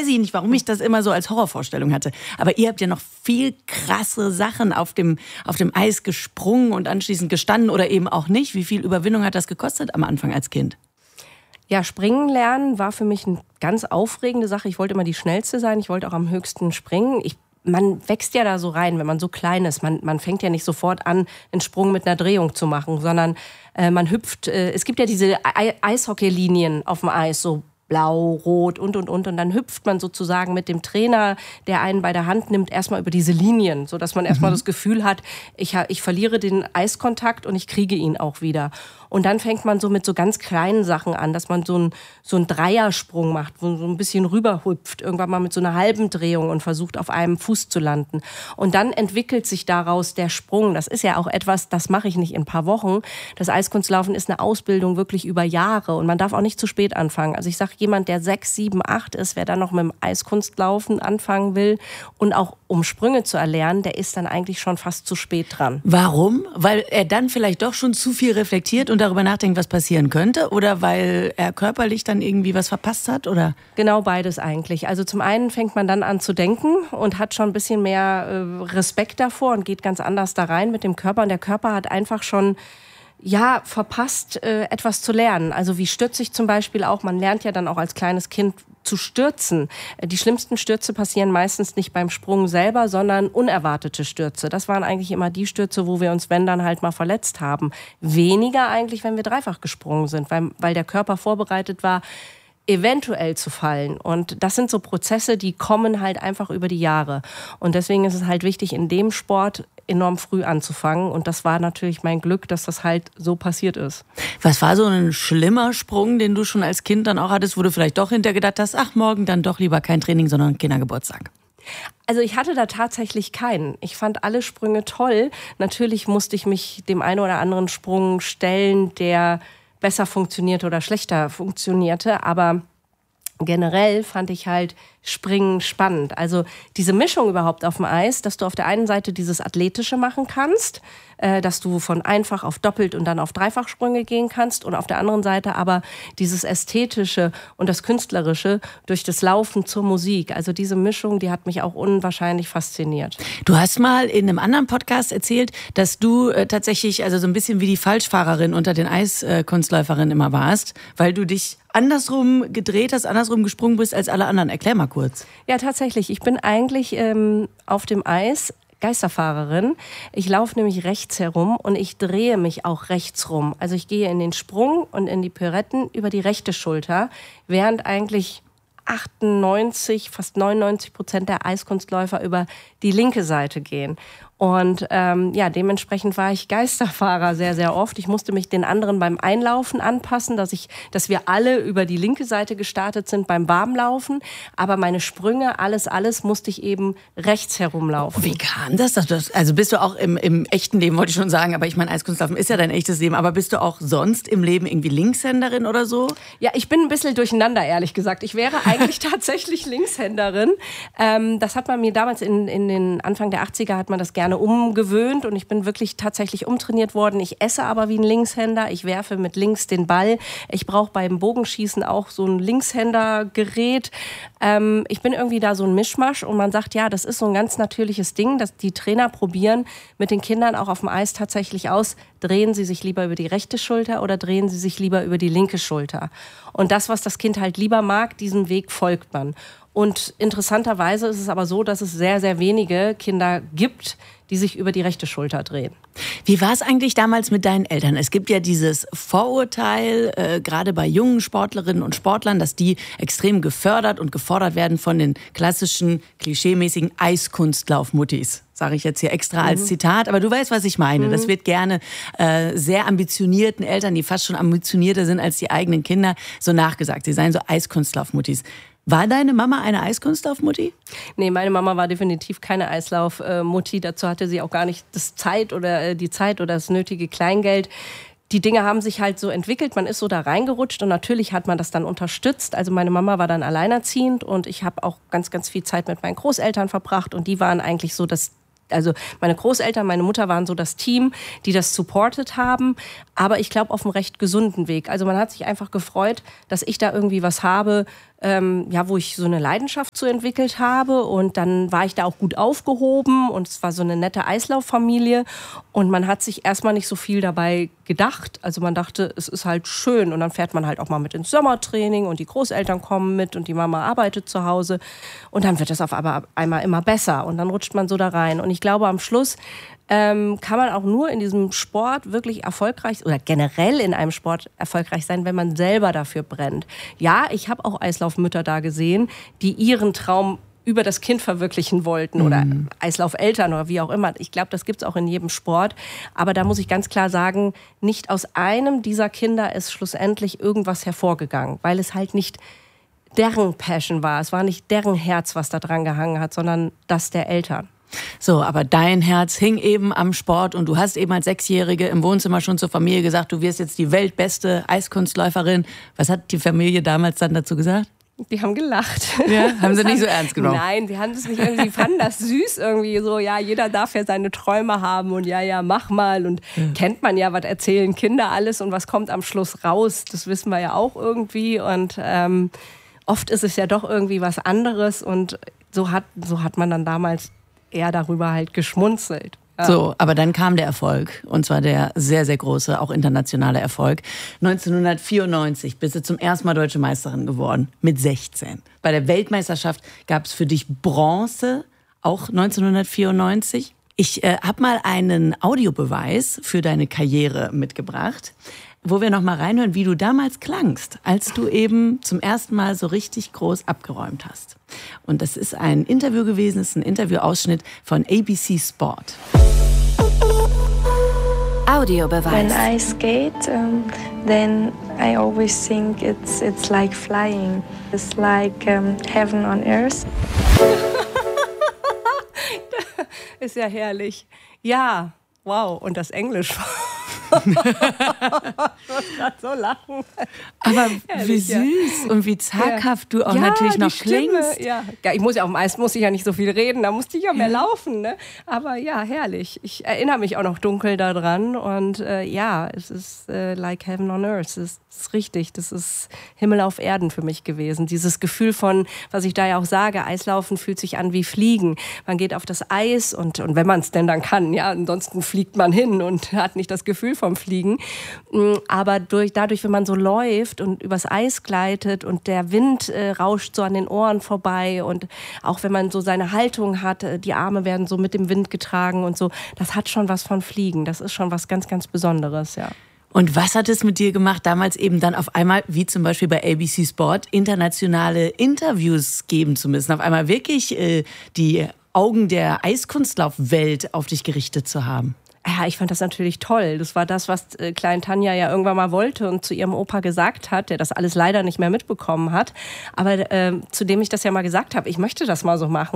weiß ich nicht, warum ich das immer so als Horrorvorstellung hatte. Aber ihr habt ja noch viel krasse Sachen auf dem Eis gesprungen und anschließend gestanden oder eben auch nicht. Wie viel Überwindung hat das gekostet am Anfang als Kind? Ja, springen lernen war für mich eine ganz aufregende Sache. Ich wollte immer die Schnellste sein, ich wollte auch am höchsten springen. Man wächst ja da so rein, wenn man so klein ist. Man fängt ja nicht sofort an, einen Sprung mit einer Drehung zu machen, sondern man hüpft. Es gibt ja diese Eishockeylinien auf dem Eis, so blau, rot und. Und dann hüpft man sozusagen mit dem Trainer, der einen bei der Hand nimmt, erstmal über diese Linien, sodass man erstmal das Gefühl hat, ich verliere den Eiskontakt und ich kriege ihn auch wieder. Und dann fängt man so mit so ganz kleinen Sachen an, dass man so einen Dreiersprung macht, wo so ein bisschen rüberhüpft, irgendwann mal mit so einer halben Drehung und versucht, auf einem Fuß zu landen. Und dann entwickelt sich daraus der Sprung. Das ist ja auch etwas, das mache ich nicht in ein paar Wochen. Das Eiskunstlaufen ist eine Ausbildung wirklich über Jahre und man darf auch nicht zu spät anfangen. Also ich sage, jemand, der 6, 7, 8 ist, wer dann noch mit dem Eiskunstlaufen anfangen will und auch um Sprünge zu erlernen, der ist dann eigentlich schon fast zu spät dran. Warum? Weil er dann vielleicht doch schon zu viel reflektiert und darüber nachdenkt, was passieren könnte? Oder weil er körperlich dann irgendwie was verpasst hat? Oder? Genau beides eigentlich. Also zum einen fängt man dann an zu denken und hat schon ein bisschen mehr Respekt davor und geht ganz anders da rein mit dem Körper. Und der Körper hat einfach schon verpasst, etwas zu lernen. Also wie stürze ich zum Beispiel auch? Man lernt ja dann auch als kleines Kind zu stürzen. Die schlimmsten Stürze passieren meistens nicht beim Sprung selber, sondern unerwartete Stürze. Das waren eigentlich immer die Stürze, wo wir uns, wenn dann halt mal verletzt haben. Weniger eigentlich, wenn wir dreifach gesprungen sind, weil der Körper vorbereitet war, eventuell zu fallen. Und das sind so Prozesse, die kommen halt einfach über die Jahre. Und deswegen ist es halt wichtig, in dem Sport enorm früh anzufangen. Und das war natürlich mein Glück, dass das halt so passiert ist. Was war so ein schlimmer Sprung, den du schon als Kind dann auch hattest, wo du vielleicht doch hinterher gedacht hast, ach, morgen dann doch lieber kein Training, sondern Kindergeburtstag? Also ich hatte da tatsächlich keinen. Ich fand alle Sprünge toll. Natürlich musste ich mich dem einen oder anderen Sprung stellen, der besser funktionierte oder schlechter funktionierte, aber generell fand ich halt Springen spannend. Also diese Mischung überhaupt auf dem Eis, dass du auf der einen Seite dieses Athletische machen kannst, dass du von einfach auf doppelt und dann auf Dreifachsprünge gehen kannst und auf der anderen Seite aber dieses Ästhetische und das Künstlerische durch das Laufen zur Musik. Also diese Mischung, die hat mich auch unwahrscheinlich fasziniert. Du hast mal in einem anderen Podcast erzählt, dass du tatsächlich also so ein bisschen wie die Falschfahrerin unter den Eiskunstläuferinnen immer warst, weil du dich andersrum gedreht hast, andersrum gesprungen bist als alle anderen. Erklär mal kurz. Ja, tatsächlich. Ich bin eigentlich auf dem Eis Geisterfahrerin. Ich laufe nämlich rechts herum und ich drehe mich auch rechts rum. Also ich gehe in den Sprung und in die Pirouetten über die rechte Schulter, während eigentlich 98, fast 99% der Eiskunstläufer über die linke Seite gehen. Und dementsprechend war ich Geisterfahrer sehr, sehr oft. Ich musste mich den anderen beim Einlaufen anpassen, dass wir alle über die linke Seite gestartet sind beim Warmlaufen. Aber meine Sprünge, alles musste ich eben rechts herumlaufen. Wie kam das? Also bist du auch im echten Leben, wollte ich schon sagen, aber ich meine, Eiskunstlaufen ist ja dein echtes Leben. Aber bist du auch sonst im Leben irgendwie Linkshänderin oder so? Ja, ich bin ein bisschen durcheinander, ehrlich gesagt. Ich wäre eigentlich tatsächlich Linkshänderin. Das hat man mir damals in den Anfang der 80er hat man das gerne umgewöhnt und ich bin wirklich tatsächlich umtrainiert worden. Ich esse aber wie ein Linkshänder. Ich werfe mit links den Ball. Ich brauche beim Bogenschießen auch so ein Linkshändergerät. Ich bin irgendwie da so ein Mischmasch und man sagt, ja, das ist so ein ganz natürliches Ding, dass die Trainer probieren mit den Kindern auch auf dem Eis tatsächlich aus, drehen sie sich lieber über die rechte Schulter oder drehen sie sich lieber über die linke Schulter. Und das, was das Kind halt lieber mag, diesem Weg folgt man. Und interessanterweise ist es aber so, dass es sehr, sehr wenige Kinder gibt, die sich über die rechte Schulter drehen. Wie war es eigentlich damals mit deinen Eltern? Es gibt ja dieses Vorurteil, gerade bei jungen Sportlerinnen und Sportlern, dass die extrem gefördert und gefordert werden von den klassischen, klischeemäßigen Eiskunstlauf-Muttis. Sage ich jetzt hier extra als Zitat, aber du weißt, was ich meine. Das wird gerne sehr ambitionierten Eltern, die fast schon ambitionierter sind als die eigenen Kinder, so nachgesagt. Sie seien so Eiskunstlauf-Muttis. War deine Mama eine Eislaufmutti? Nee, meine Mama war definitiv keine Eislaufmutti. Dazu hatte sie auch gar nicht die Zeit oder das nötige Kleingeld. Die Dinge haben sich halt so entwickelt, man ist so da reingerutscht und natürlich hat man das dann unterstützt. Also meine Mama war dann alleinerziehend und ich habe auch ganz, ganz viel Zeit mit meinen Großeltern verbracht und die waren eigentlich so also meine Großeltern, meine Mutter waren so das Team, die das supportet haben, aber ich glaube auf einem recht gesunden Weg. Also man hat sich einfach gefreut, dass ich da irgendwie was habe, wo ich so eine Leidenschaft zu entwickelt habe. Und dann war ich da auch gut aufgehoben und es war so eine nette Eislauffamilie. Und man hat sich erstmal nicht so viel dabei gedacht. Also man dachte, es ist halt schön. Und dann fährt man halt auch mal mit ins Sommertraining und die Großeltern kommen mit und die Mama arbeitet zu Hause. Und dann wird das auf einmal immer besser. Und dann rutscht man so da rein. Und ich glaube, am Schluss kann man auch nur in diesem Sport wirklich erfolgreich oder generell in einem Sport erfolgreich sein, wenn man selber dafür brennt. Ja, ich habe auch Eislaufmütter da gesehen, die ihren Traum über das Kind verwirklichen wollten oder Eislaufeltern oder wie auch immer. Ich glaube, das gibt's auch in jedem Sport. Aber da muss ich ganz klar sagen, nicht aus einem dieser Kinder ist schlussendlich irgendwas hervorgegangen, weil es halt nicht deren Passion war. Es war nicht deren Herz, was da dran gehangen hat, sondern das der Eltern. So, aber dein Herz hing eben am Sport und du hast eben als Sechsjährige im Wohnzimmer schon zur Familie gesagt, du wirst jetzt die weltbeste Eiskunstläuferin. Was hat die Familie damals dann dazu gesagt? Die haben gelacht. Ja, haben sie nicht so ernst genommen? Nein, die haben das nicht irgendwie, fanden das süß irgendwie so, ja, jeder darf ja seine Träume haben und ja, mach mal und kennt man ja, was erzählen Kinder alles und was kommt am Schluss raus, das wissen wir ja auch irgendwie und oft ist es ja doch irgendwie was anderes und so hat man dann damals eher darüber halt geschmunzelt. Ja. So, aber dann kam der Erfolg und zwar der sehr, sehr große, auch internationale Erfolg. 1994 bist du zum ersten Mal Deutsche Meisterin geworden, mit 16. Bei der Weltmeisterschaft gab es für dich Bronze, auch 1994. Ich habe mal einen Audiobeweis für deine Karriere mitgebracht, wo wir noch mal reinhören, wie du damals klangst, als du eben zum ersten Mal so richtig groß abgeräumt hast. Und das ist ein Interview gewesen, das ist ein Interviewausschnitt von ABC Sport. Audiobeweis. When I skate, then I always think it's like flying. It's like heaven on earth. Ist ja herrlich. Ja, wow. Und das Englisch. Ich muss gerade so lachen. Aber wie süß und wie zaghaft du auch natürlich noch klingst. Ja, ich muss ja auch meist muss ich ja nicht so viel reden, da musste ich ja mehr laufen. Ne? Aber ja, herrlich. Ich erinnere mich auch noch dunkel daran. Und es ist like heaven on earth. Das ist richtig. Das ist Himmel auf Erden für mich gewesen. Dieses Gefühl von, was ich da ja auch sage, Eislaufen fühlt sich an wie Fliegen. Man geht auf das Eis und wenn man es denn dann kann, ja, ansonsten fliegt man hin und hat nicht das Gefühl vom Fliegen. Aber dadurch, wenn man so läuft und übers Eis gleitet und der Wind rauscht so an den Ohren vorbei und auch wenn man so seine Haltung hat, die Arme werden so mit dem Wind getragen und so, das hat schon was von Fliegen. Das ist schon was ganz, ganz Besonderes, ja. Und was hat es mit dir gemacht, damals eben dann auf einmal, wie zum Beispiel bei ABC Sport, internationale Interviews geben zu müssen? Auf einmal wirklich die Augen der Eiskunstlaufwelt auf dich gerichtet zu haben? Ja, ich fand das natürlich toll. Das war das, was Klein Tanja ja irgendwann mal wollte und zu ihrem Opa gesagt hat, der das alles leider nicht mehr mitbekommen hat. Aber zu dem ich das ja mal gesagt habe, ich möchte das mal so machen.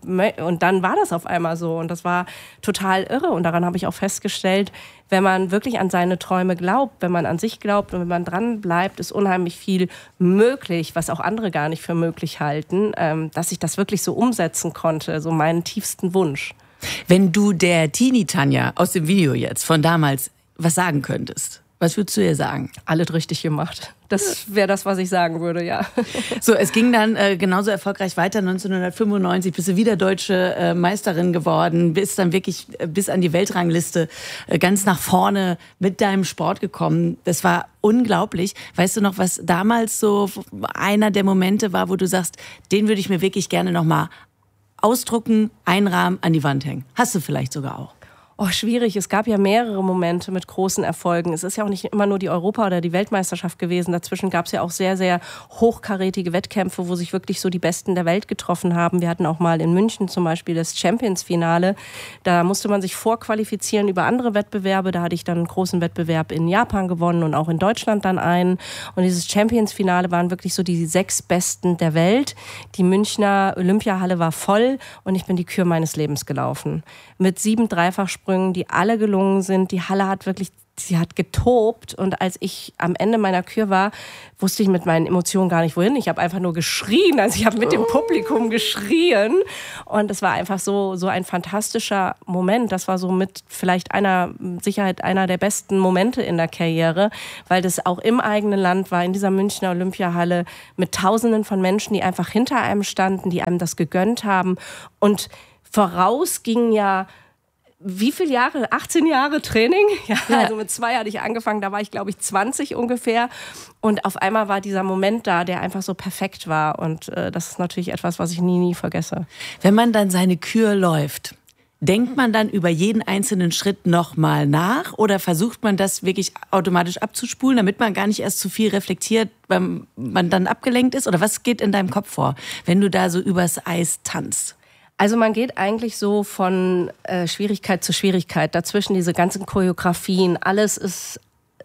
Und dann war das auf einmal so. Und das war total irre. Und daran habe ich auch festgestellt, wenn man wirklich an seine Träume glaubt, wenn man an sich glaubt und wenn man dran bleibt, ist unheimlich viel möglich, was auch andere gar nicht für möglich halten, dass ich das wirklich so umsetzen konnte, so meinen tiefsten Wunsch. Wenn du der Teenie-Tanja aus dem Video jetzt von damals was sagen könntest, was würdest du ihr sagen? Alles richtig gemacht. Das wäre das, was ich sagen würde, ja. So, es ging dann genauso erfolgreich weiter. 1995 bist du wieder deutsche Meisterin geworden, bist dann wirklich bis an die Weltrangliste ganz nach vorne mit deinem Sport gekommen. Das war unglaublich. Weißt du noch, was damals so einer der Momente war, wo du sagst, den würde ich mir wirklich gerne noch mal ausdrucken, einrahmen, an die Wand hängen? Hast du vielleicht sogar auch? Oh, schwierig. Es gab ja mehrere Momente mit großen Erfolgen. Es ist ja auch nicht immer nur die Europa- oder die Weltmeisterschaft gewesen. Dazwischen gab es ja auch sehr, sehr hochkarätige Wettkämpfe, wo sich wirklich so die Besten der Welt getroffen haben. Wir hatten auch mal in München zum Beispiel das Champions-Finale. Da musste man sich vorqualifizieren über andere Wettbewerbe. Da hatte ich dann einen großen Wettbewerb in Japan gewonnen und auch in Deutschland dann einen. Und dieses Champions-Finale waren wirklich so die 6 Besten der Welt. Die Münchner Olympiahalle war voll und ich bin die Kür meines Lebens gelaufen. Mit 7 Dreifachsprüngen, die alle gelungen sind. Die Halle hat wirklich sie hat getobt und als ich am Ende meiner Kür war, wusste ich mit meinen Emotionen gar nicht wohin. Ich habe einfach nur geschrien, also ich habe mit dem Publikum geschrien und es war einfach so ein fantastischer Moment. Das war so mit vielleicht Sicherheit einer der besten Momente in der Karriere, weil das auch im eigenen Land war, in dieser Münchner Olympiahalle mit Tausenden von Menschen, die einfach hinter einem standen, die einem das gegönnt haben und voraus ging ja wie viele Jahre? 18 Jahre Training? Ja, also mit 2 hatte ich angefangen, da war ich, glaube ich, 20 ungefähr. Und auf einmal war dieser Moment da, der einfach so perfekt war. Und das ist natürlich etwas, was ich nie vergesse. Wenn man dann seine Kür läuft, denkt man dann über jeden einzelnen Schritt nochmal nach? Oder versucht man das wirklich automatisch abzuspulen, damit man gar nicht erst zu viel reflektiert, wenn man dann abgelenkt ist? Oder was geht in deinem Kopf vor, wenn du da so übers Eis tanzt? Also man geht eigentlich so von Schwierigkeit zu Schwierigkeit. Dazwischen diese ganzen Choreografien, alles ist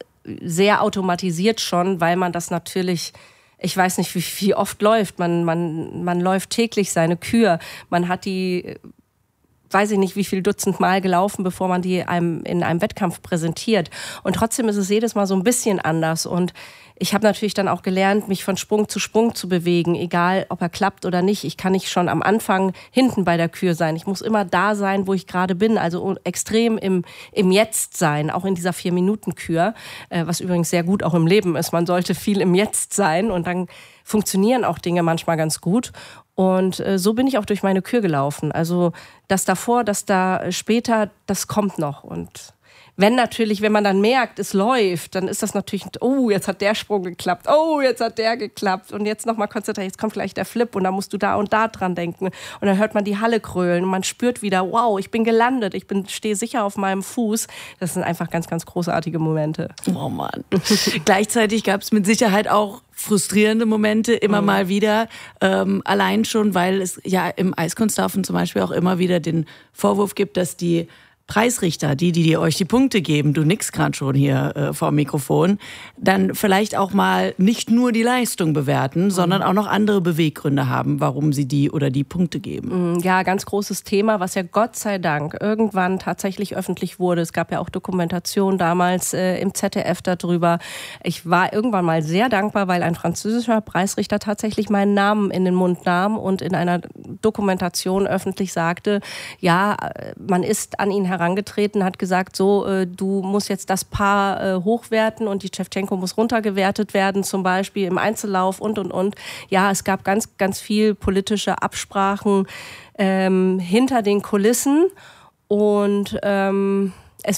sehr automatisiert schon, weil man das natürlich, ich weiß nicht, wie oft läuft. Man läuft täglich seine Kür. Man hat die, weiß ich nicht, wie viel Dutzend Mal gelaufen, bevor man die in einem Wettkampf präsentiert. Und trotzdem ist es jedes Mal so ein bisschen anders. Und ich habe natürlich dann auch gelernt, mich von Sprung zu bewegen, egal ob er klappt oder nicht. Ich kann nicht schon am Anfang hinten bei der Kür sein. Ich muss immer da sein, wo ich gerade bin, also extrem im Jetzt sein, auch in dieser 4-Minuten-Kür, was übrigens sehr gut auch im Leben ist. Man sollte viel im Jetzt sein und dann funktionieren auch Dinge manchmal ganz gut. Und so bin ich auch durch meine Kür gelaufen. Also das davor, das da später, das kommt noch. Und wenn man dann merkt, es läuft, dann ist das natürlich, oh, jetzt hat der Sprung geklappt, oh, jetzt hat der geklappt und jetzt nochmal konzentriert, jetzt kommt gleich der Flip und dann musst du da und da dran denken. Und dann hört man die Halle krölen und man spürt wieder, wow, ich bin gelandet, stehe sicher auf meinem Fuß. Das sind einfach ganz, ganz großartige Momente. Oh Mann. Gleichzeitig gab es mit Sicherheit auch frustrierende Momente immer mal wieder, allein schon, weil es ja im Eiskunstlaufen zum Beispiel auch immer wieder den Vorwurf gibt, dass die Preisrichter, die euch die Punkte geben, du nickst gerade schon hier vor dem Mikrofon, dann vielleicht auch mal nicht nur die Leistung bewerten, sondern auch noch andere Beweggründe haben, warum sie die oder die Punkte geben. Ja, ganz großes Thema, was ja Gott sei Dank irgendwann tatsächlich öffentlich wurde. Es gab ja auch Dokumentation damals im ZDF darüber. Ich war irgendwann mal sehr dankbar, weil ein französischer Preisrichter tatsächlich meinen Namen in den Mund nahm und in einer Dokumentation öffentlich sagte, ja, man ist an ihn herangetreten, hat gesagt, so, du musst jetzt das Paar hochwerten und die Schewtschenko muss runtergewertet werden, zum Beispiel im Einzellauf und. Ja, es gab ganz, ganz viel politische Absprachen hinter den Kulissen und es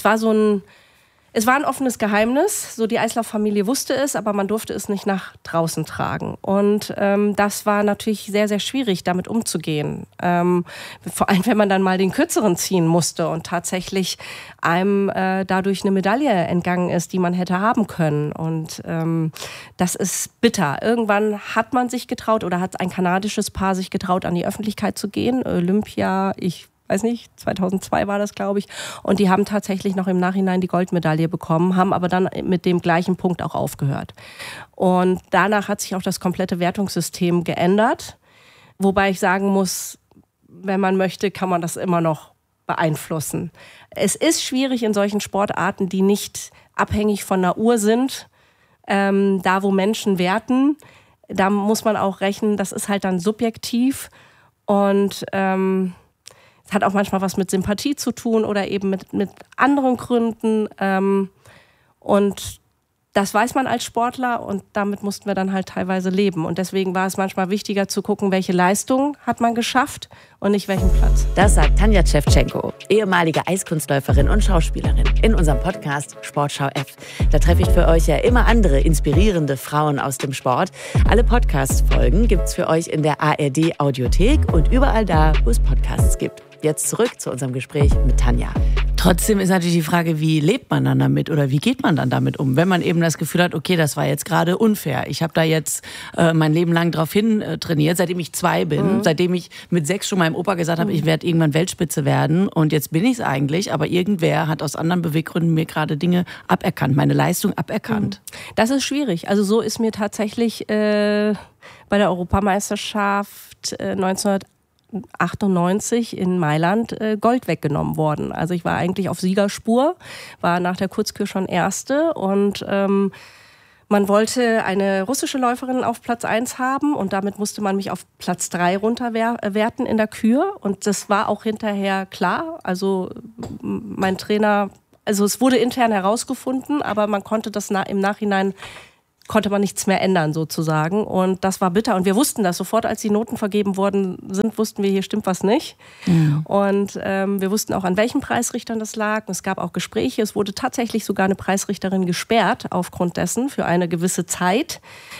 war ein offenes Geheimnis, so die Eislauffamilie wusste es, aber man durfte es nicht nach draußen tragen. Und das war natürlich sehr, sehr schwierig, damit umzugehen. Vor allem, wenn man dann mal den Kürzeren ziehen musste und tatsächlich einem dadurch eine Medaille entgangen ist, die man hätte haben können. Und das ist bitter. Irgendwann hat man sich getraut oder hat ein kanadisches Paar sich getraut, an die Öffentlichkeit zu gehen. Olympia, weiß nicht, 2002 war das, glaube ich. Und die haben tatsächlich noch im Nachhinein die Goldmedaille bekommen, haben aber dann mit dem gleichen Punkt auch aufgehört. Und danach hat sich auch das komplette Wertungssystem geändert. Wobei ich sagen muss, wenn man möchte, kann man das immer noch beeinflussen. Es ist schwierig in solchen Sportarten, die nicht abhängig von einer Uhr sind, da wo Menschen werten. Da muss man auch rechnen, das ist halt dann subjektiv und es hat auch manchmal was mit Sympathie zu tun oder eben mit anderen Gründen. Und das weiß man als Sportler und damit mussten wir dann halt teilweise leben. Und deswegen war es manchmal wichtiger zu gucken, welche Leistung hat man geschafft und nicht welchen Platz. Das sagt Tanja Schewtschenko, ehemalige Eiskunstläuferin und Schauspielerin, in unserem Podcast Sportschau F. Da treffe ich für euch ja immer andere inspirierende Frauen aus dem Sport. Alle Podcast-Folgen gibt's für euch in der ARD-Audiothek und überall da, wo es Podcasts gibt. Jetzt zurück zu unserem Gespräch mit Tanja. Trotzdem ist natürlich die Frage, wie lebt man dann damit oder wie geht man dann damit um, wenn man eben das Gefühl hat, okay, das war jetzt gerade unfair. Ich habe da jetzt mein Leben lang drauf hin trainiert, seitdem ich 2 bin, seitdem ich mit 6 schon meinem Opa gesagt habe, ich werde irgendwann Weltspitze werden und jetzt bin ich es eigentlich, aber irgendwer hat aus anderen Beweggründen mir gerade Dinge aberkannt, meine Leistung aberkannt. Das ist schwierig. Also so ist mir tatsächlich bei der Europameisterschaft 1998 98 in Mailand Gold weggenommen worden. Also ich war eigentlich auf Siegerspur, war nach der Kurzkür schon Erste und man wollte eine russische Läuferin auf Platz 1 haben und damit musste man mich auf Platz 3 runterwerten in der Kür und das war auch hinterher klar. Also mein Trainer, also es wurde intern herausgefunden, aber man konnte das im Nachhinein konnte man nichts mehr ändern sozusagen und das war bitter und wir wussten das sofort, als die Noten vergeben worden sind, wussten wir, hier stimmt was nicht und wir wussten auch, an welchen Preisrichtern das lag. Es gab auch Gespräche, es wurde tatsächlich sogar eine Preisrichterin gesperrt aufgrund dessen für eine gewisse Zeit,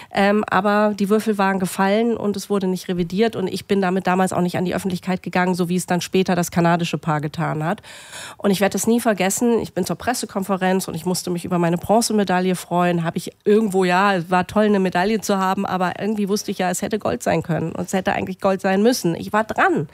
aber die Würfel waren gefallen und es wurde nicht revidiert und ich bin damit damals auch nicht an die Öffentlichkeit gegangen, so wie es dann später das kanadische Paar getan hat und ich werde es nie vergessen, ich bin zur Pressekonferenz und ich musste mich über meine Bronzemedaille freuen, habe ich irgendwo es war toll, eine Medaille zu haben, aber irgendwie wusste ich ja, es hätte Gold sein können und es hätte eigentlich Gold sein müssen. Ich war dran.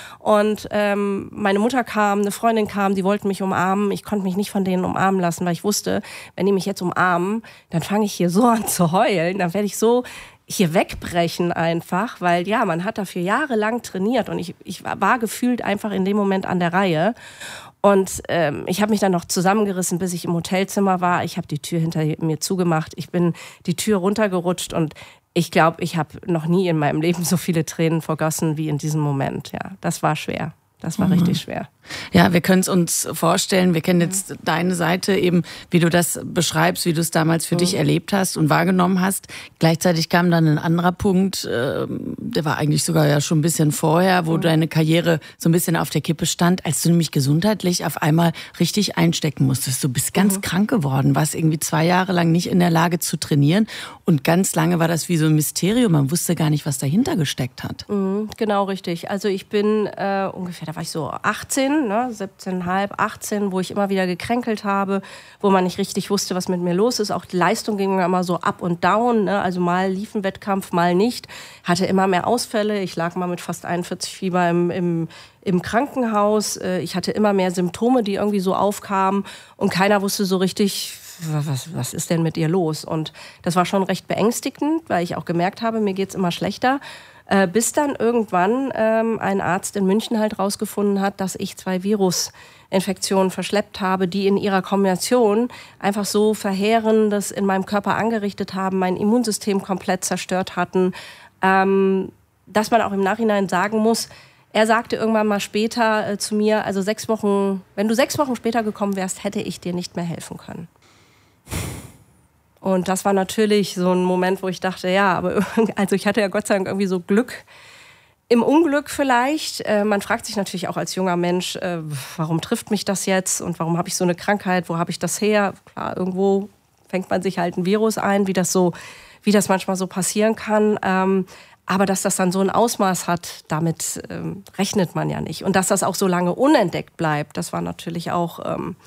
Und meine Mutter kam, eine Freundin kam, die wollten mich umarmen. Ich konnte mich nicht von denen umarmen lassen, weil ich wusste, wenn die mich jetzt umarmen, dann fange ich hier so an zu heulen, dann werde ich so hier wegbrechen einfach, weil ja, man hat dafür jahrelang trainiert und ich war gefühlt einfach in dem Moment an der Reihe. Und ich habe mich dann noch zusammengerissen, bis ich im Hotelzimmer war. Ich habe die Tür hinter mir zugemacht. Ich bin die Tür runtergerutscht und ich glaube, ich habe noch nie in meinem Leben so viele Tränen vergossen wie in diesem Moment. Ja, das war schwer. Das war richtig schwer. Ja, wir können es uns vorstellen. Wir kennen jetzt deine Seite eben, wie du das beschreibst, wie du es damals für dich erlebt hast und wahrgenommen hast. Gleichzeitig kam dann ein anderer Punkt, der war eigentlich sogar ja schon ein bisschen vorher, wo deine Karriere so ein bisschen auf der Kippe stand, als du nämlich gesundheitlich auf einmal richtig einstecken musstest. Du bist ganz krank geworden, warst irgendwie 2 Jahre lang nicht in der Lage zu trainieren und ganz lange war das wie so ein Mysterium. Man wusste gar nicht, was dahinter gesteckt hat. Genau, richtig. Also ich bin ungefähr, da war ich so 18, 17,5, 18, wo ich immer wieder gekränkelt habe, wo man nicht richtig wusste, was mit mir los ist. Auch die Leistung ging immer so up und down, ne? Also mal lief ein Wettkampf, mal nicht. Hatte immer mehr Ausfälle. Ich lag mal mit fast 41 Fieber im Krankenhaus. Ich hatte immer mehr Symptome, die irgendwie so aufkamen und keiner wusste so richtig, was ist denn mit ihr los? Und das war schon recht beängstigend, weil ich auch gemerkt habe, mir geht's immer schlechter. Bis dann irgendwann ein Arzt in München halt rausgefunden hat, dass ich 2 Virusinfektionen verschleppt habe, die in ihrer Kombination einfach so Verheerendes in meinem Körper angerichtet haben, mein Immunsystem komplett zerstört hatten, dass man auch im Nachhinein sagen muss, er sagte irgendwann mal später zu mir, also 6 Wochen, wenn du 6 Wochen später gekommen wärst, hätte ich dir nicht mehr helfen können. Und das war natürlich so ein Moment, wo ich dachte, ja, aber also ich hatte ja Gott sei Dank irgendwie so Glück im Unglück vielleicht. Man fragt sich natürlich auch als junger Mensch, warum trifft mich das jetzt und warum habe ich so eine Krankheit, wo habe ich das her? Klar, irgendwo fängt man sich halt ein Virus ein, wie das manchmal so passieren kann. Aber dass das dann so ein Ausmaß hat, damit rechnet man ja nicht. Und dass das auch so lange unentdeckt bleibt, das war natürlich auch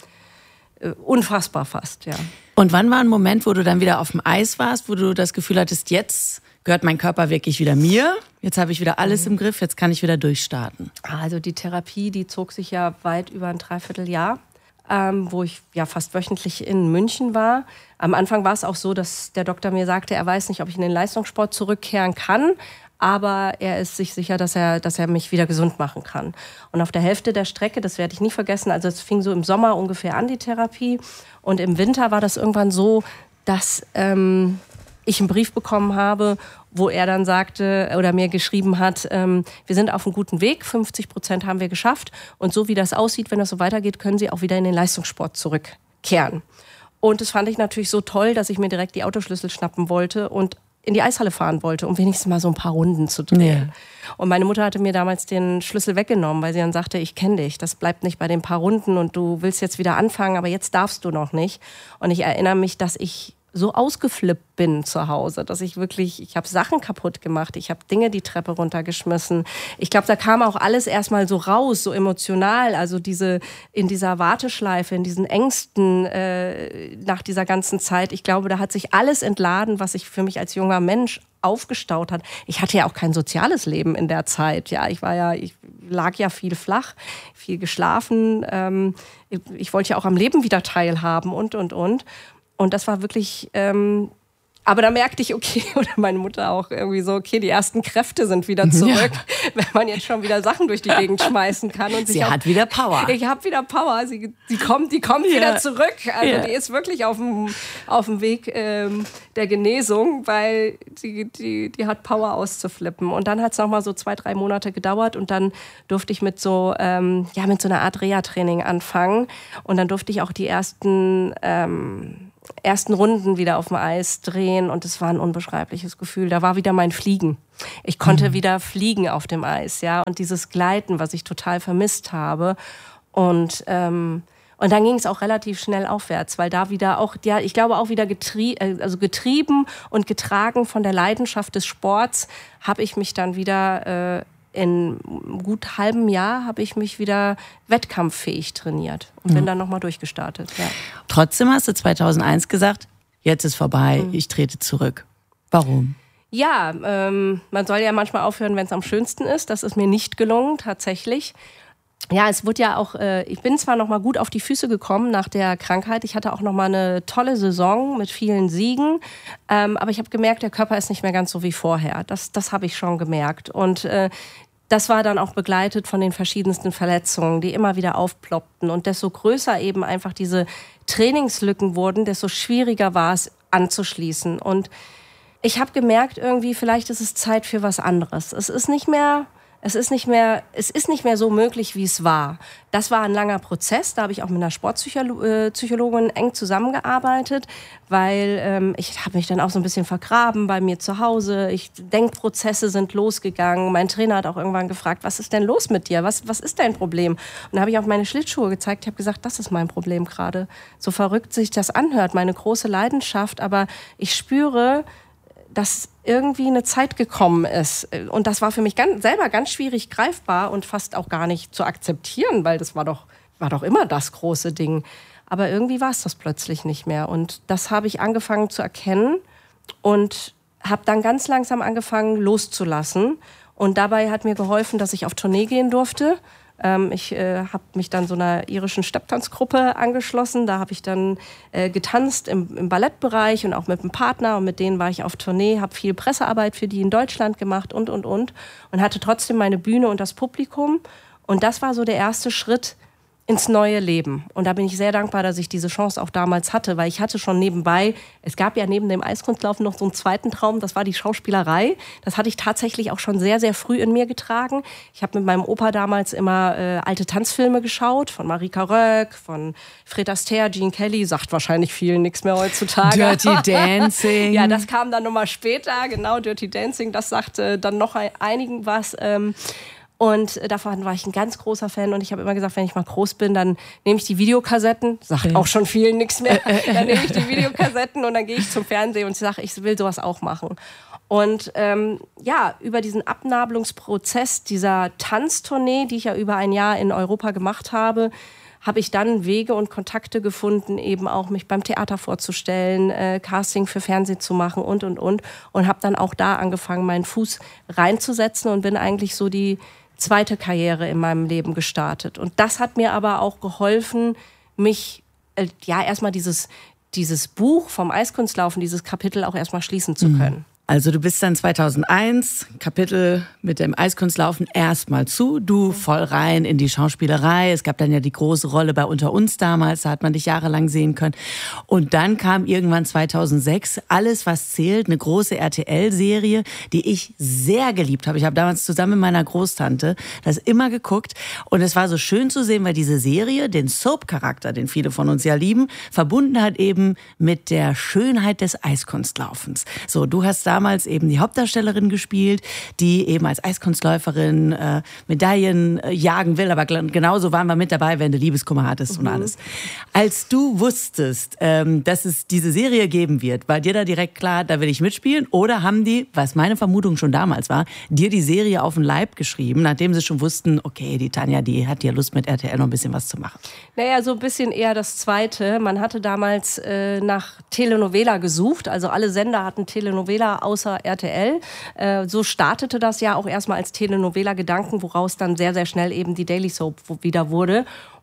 unfassbar fast, ja. Und wann war ein Moment, wo du dann wieder auf dem Eis warst, wo du das Gefühl hattest, jetzt gehört mein Körper wirklich wieder mir, jetzt habe ich wieder alles im Griff, jetzt kann ich wieder durchstarten? Also die Therapie, die zog sich ja weit über ein Dreivierteljahr, wo ich ja fast wöchentlich in München war. Am Anfang war es auch so, dass der Doktor mir sagte, er weiß nicht, ob ich in den Leistungssport zurückkehren kann, aber er ist sich sicher, dass er mich wieder gesund machen kann. Und auf der Hälfte der Strecke, das werde ich nie vergessen, also es fing so im Sommer ungefähr an, die Therapie. Und im Winter war das irgendwann so, dass ich einen Brief bekommen habe, wo er dann sagte oder mir geschrieben hat, wir sind auf einem guten Weg, 50% haben wir geschafft. Und so wie das aussieht, wenn das so weitergeht, können Sie auch wieder in den Leistungssport zurückkehren. Und das fand ich natürlich so toll, dass ich mir direkt die Autoschlüssel schnappen wollte und in die Eishalle fahren wollte, um wenigstens mal so ein paar Runden zu drehen. Ja. Und meine Mutter hatte mir damals den Schlüssel weggenommen, weil sie dann sagte, ich kenne dich, das bleibt nicht bei den paar Runden und du willst jetzt wieder anfangen, aber jetzt darfst du noch nicht. Und ich erinnere mich, dass ich so ausgeflippt bin zu Hause, dass ich habe Sachen kaputt gemacht, ich habe Dinge die Treppe runtergeschmissen. Ich glaube, da kam auch alles erstmal so raus, so emotional, also in dieser Warteschleife, in diesen Ängsten nach dieser ganzen Zeit. Ich glaube, da hat sich alles entladen, was sich für mich als junger Mensch aufgestaut hat. Ich hatte ja auch kein soziales Leben in der Zeit. Ja, ich lag ja viel flach, viel geschlafen. Ich wollte ja auch am Leben wieder teilhaben und. Und das war wirklich Aber da merkte ich, okay, oder meine Mutter auch irgendwie so, okay, die ersten Kräfte sind wieder zurück, wenn man jetzt schon wieder Sachen durch die Gegend schmeißen kann. Und sie hat wieder Power. Ich habe wieder Power. Sie kommt wieder zurück. Also die ist wirklich auf dem Weg der Genesung, weil die hat Power auszuflippen. Und dann hat es nochmal so 2-3 Monate gedauert und dann durfte ich mit so einer Art Reha-Training anfangen. Und dann durfte ich auch die ersten Runden wieder auf dem Eis drehen und es war ein unbeschreibliches Gefühl. Da war wieder mein Fliegen. Ich konnte wieder fliegen auf dem Eis, ja, und dieses Gleiten, was ich total vermisst habe. Und dann ging es auch relativ schnell aufwärts, weil da wieder auch, ja, ich glaube auch wieder getrieben und getragen von der Leidenschaft des Sports, habe ich mich dann wieder in gut halbem Jahr habe ich mich wieder wettkampffähig trainiert und bin dann nochmal durchgestartet. Ja. Trotzdem hast du 2001 gesagt, jetzt ist vorbei, ich trete zurück. Warum? Ja, man soll ja manchmal aufhören, wenn es am schönsten ist. Das ist mir nicht gelungen, tatsächlich. Ja, es wurde ja auch, ich bin zwar noch mal gut auf die Füße gekommen nach der Krankheit. Ich hatte auch noch mal eine tolle Saison mit vielen Siegen. Aber ich habe gemerkt, der Körper ist nicht mehr ganz so wie vorher. Das habe ich schon gemerkt. Und das war dann auch begleitet von den verschiedensten Verletzungen, die immer wieder aufploppten. Und desto größer eben einfach diese Trainingslücken wurden, desto schwieriger war es anzuschließen. Und ich habe gemerkt irgendwie, vielleicht ist es Zeit für was anderes. Es ist nicht mehr so möglich, wie es war. Das war ein langer Prozess. Da habe ich auch mit einer Sportpsychologin eng zusammengearbeitet, weil ich habe mich dann auch so ein bisschen vergraben bei mir zu Hause. Denkprozesse sind losgegangen. Mein Trainer hat auch irgendwann gefragt, was ist denn los mit dir? Was ist dein Problem? Und da habe ich auf meine Schlittschuhe gezeigt. Ich habe gesagt, das ist mein Problem gerade. So verrückt sich das anhört, meine große Leidenschaft. Aber ich spüre, dass irgendwie eine Zeit gekommen ist. Und das war für mich selber ganz schwierig greifbar und fast auch gar nicht zu akzeptieren, weil das war doch immer das große Ding. Aber irgendwie war es das plötzlich nicht mehr. Und das habe ich angefangen zu erkennen und habe dann ganz langsam angefangen loszulassen. Und dabei hat mir geholfen, dass ich auf Tournee gehen durfte. Ich habe mich dann so einer irischen Stepptanzgruppe angeschlossen. Da habe ich dann getanzt im Ballettbereich und auch mit einem Partner. Und mit denen war ich auf Tournee, habe viel Pressearbeit für die in Deutschland gemacht und. Und hatte trotzdem meine Bühne und das Publikum. Und das war so der erste Schritt ins neue Leben. Und da bin ich sehr dankbar, dass ich diese Chance auch damals hatte, weil ich hatte schon nebenbei, es gab ja neben dem Eiskunstlaufen noch so einen zweiten Traum, das war die Schauspielerei. Das hatte ich tatsächlich auch schon sehr, sehr früh in mir getragen. Ich habe mit meinem Opa damals immer alte Tanzfilme geschaut, von Marika Röck, von Fred Astaire, Gene Kelly, sagt wahrscheinlich vielen nichts mehr heutzutage. Dirty Dancing. Ja, das kam dann nochmal später, genau, Dirty Dancing, das sagte dann noch einigen was. Und davon war ich ein ganz großer Fan und ich habe immer gesagt, wenn ich mal groß bin, dann nehme ich die Videokassetten, sagt auch schon vielen nichts mehr, dann nehme ich die Videokassetten und dann gehe ich zum Fernsehen und sage, ich will sowas auch machen. Und über diesen Abnabelungsprozess dieser Tanztournee, die ich ja über ein Jahr in Europa gemacht habe ich dann Wege und Kontakte gefunden, eben auch mich beim Theater vorzustellen, Casting für Fernsehen zu machen und habe dann auch da angefangen, meinen Fuß reinzusetzen und bin eigentlich so die zweite Karriere in meinem Leben gestartet. Und das hat mir aber auch geholfen, mich erstmal dieses Buch vom Eiskunstlaufen, dieses Kapitel auch erstmal schließen zu können. Also du bist dann 2001, Kapitel mit dem Eiskunstlaufen erstmal zu, du voll rein in die Schauspielerei. Es gab dann ja die große Rolle bei Unter uns damals, da hat man dich jahrelang sehen können. Und dann kam irgendwann 2006 Alles, was zählt, eine große RTL-Serie, die ich sehr geliebt habe. Ich habe damals zusammen mit meiner Großtante das immer geguckt und es war so schön zu sehen, weil diese Serie den Soap-Charakter, den viele von uns ja lieben, verbunden hat eben mit der Schönheit des Eiskunstlaufens. So, du hast damals eben die Hauptdarstellerin gespielt, die eben als Eiskunstläuferin Medaillen jagen will, aber genauso waren wir mit dabei, wenn du Liebeskummer hattest und alles. Als du wusstest, dass es diese Serie geben wird, war dir da direkt klar, da will ich mitspielen? Oder haben die, was meine Vermutung schon damals war, dir die Serie auf den Leib geschrieben, nachdem sie schon wussten, okay, die Tanja, die hat ja Lust mit RTL noch ein bisschen was zu machen? Naja, so ein bisschen eher das Zweite. Man hatte damals nach Telenovela gesucht, also alle Sender hatten Telenovela außer RTL. So startete das ja auch erstmal als Telenovela-Gedanken, woraus dann sehr, sehr schnell eben die Daily Soap wieder wurde.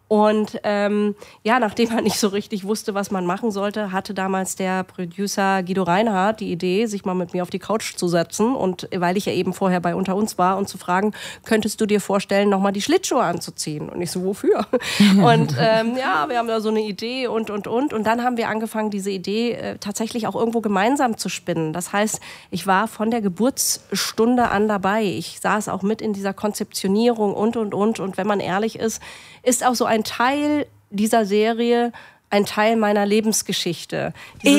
Und nachdem man nicht so richtig wusste, was man machen sollte, hatte damals der Producer Guido Reinhardt die Idee, sich mal mit mir auf die Couch zu setzen. Und weil ich ja eben vorher bei Unter uns war und zu fragen, könntest du dir vorstellen, nochmal die Schlittschuhe anzuziehen? Und ich so, wofür? Und wir haben da so eine Idee und. Und dann haben wir angefangen, diese Idee tatsächlich auch irgendwo gemeinsam zu spinnen. Das heißt, ich war von der Geburtsstunde an dabei. Ich saß auch mit in dieser Konzeptionierung und. Und wenn man ehrlich ist auch so ein Teil dieser Serie ein Teil meiner Lebensgeschichte.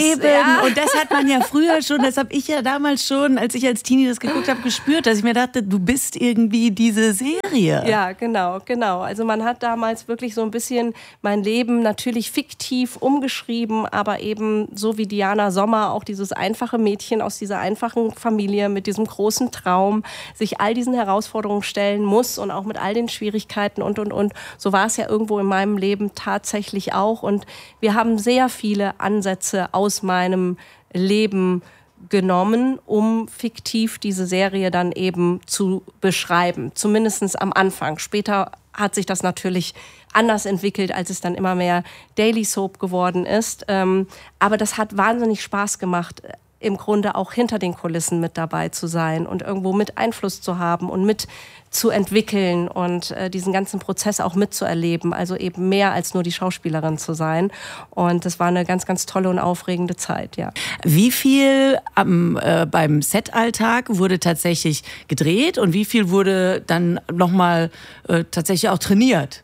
Und das hat man ja früher schon, das habe ich ja damals schon, als ich als Teenie das geguckt habe, gespürt, dass ich mir dachte, du bist irgendwie diese Serie. Ja, genau. Also man hat damals wirklich so ein bisschen mein Leben natürlich fiktiv umgeschrieben, aber eben so wie Diana Sommer, auch dieses einfache Mädchen aus dieser einfachen Familie mit diesem großen Traum, sich all diesen Herausforderungen stellen muss und auch mit all den Schwierigkeiten und. So war es ja irgendwo in meinem Leben tatsächlich auch und wir haben sehr viele Ansätze aus meinem Leben genommen, um fiktiv diese Serie dann eben zu beschreiben. Zumindest am Anfang. Später hat sich das natürlich anders entwickelt, als es dann immer mehr Daily Soap geworden ist. Aber das hat wahnsinnig Spaß gemacht, im Grunde auch hinter den Kulissen mit dabei zu sein und irgendwo mit Einfluss zu haben und mit zu entwickeln und diesen ganzen Prozess auch mitzuerleben, also eben mehr als nur die Schauspielerin zu sein. Und das war eine ganz, ganz tolle und aufregende Zeit, ja. Wie viel beim Set-Alltag wurde tatsächlich gedreht und wie viel wurde dann nochmal tatsächlich auch trainiert?